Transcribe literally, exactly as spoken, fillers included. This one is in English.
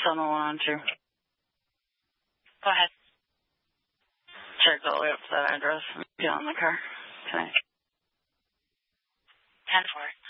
on the one on two. Go ahead. Checked all the way up to that address. Get on the car. Okay. ten four.